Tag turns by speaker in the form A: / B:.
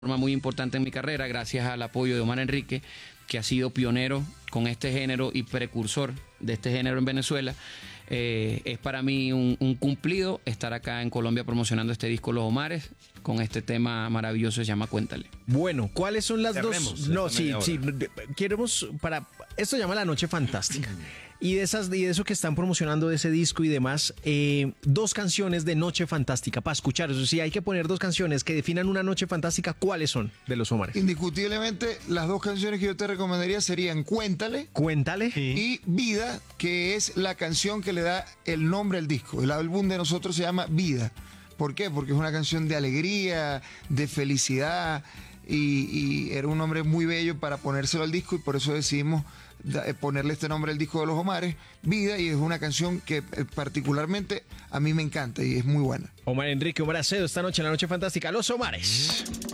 A: forma muy importante en mi carrera, gracias al apoyo de Omar Enrique, que ha sido pionero con este género y precursor de este género en Venezuela. Es para mí un cumplido estar acá en Colombia promocionando este disco Los Omares con este tema maravilloso, se llama Cuéntale.
B: Bueno, ¿cuáles son las
C: Cerremos
B: dos? No,
C: esta
B: sí,
C: media
B: queremos esto se llama La Noche Fantástica. Y de eso que están promocionando de ese disco y demás, dos canciones de Noche Fantástica para escuchar. Eso sí, hay que poner dos canciones que definan una noche fantástica. ¿Cuáles son de Los Omares?
D: Indiscutiblemente, las dos canciones que yo te recomendaría serían Cuéntale
B: Cuéntale.
D: y Vida, que es la canción que le da el nombre al disco. El álbum de nosotros se llama Vida. ¿Por qué? Porque es una canción de alegría, de felicidad, y era un nombre muy bello para ponérselo al disco, y por eso decidimos ponerle este nombre al disco de Los Omares, Vida, y es una canción que particularmente a mí me encanta y es muy buena.
B: Omar Enrique, Omar Acedo, esta noche en La Noche Fantástica, Los Omares.